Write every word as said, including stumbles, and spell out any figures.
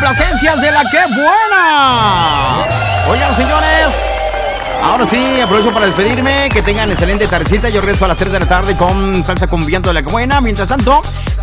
complacencias de la que buena. Oigan, señores, ahora sí, aprovecho para despedirme. Que tengan excelente tardecita. Yo regreso a las tres de la tarde con salsa con viento de la que buena. Mientras tanto,